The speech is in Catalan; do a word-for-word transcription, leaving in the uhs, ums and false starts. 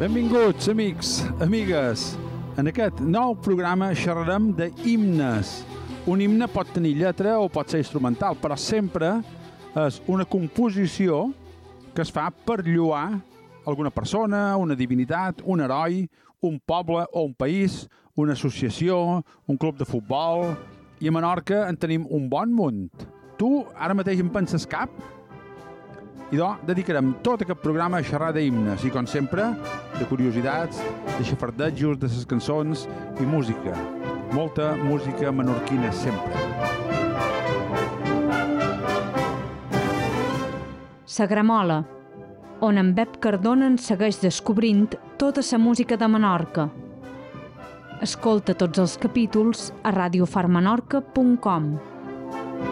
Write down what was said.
Benvinguts, amics, amigues. En aquest nou programa xerrarem de himnes. Un himne pot tenir lletra o pot ser instrumental, però sempre és una composició que es fa per lloar alguna persona, una divinitat, un heroi, un poble o un país, una associació, un club de futbol. I a Menorca en tenim un bon munt. Tu ara mateix en penses cap? I doncs dedicarem tot aquest programa a xerrar d'himnes i, com sempre, de curiositats, de xafardejos, de les cançons i música. Molta música menorquina sempre. Sa Gramola, on en Bep Cardona en segueix descobrint tota la música de Menorca. Escolta tots els capítols a radiofarmenorca punt com.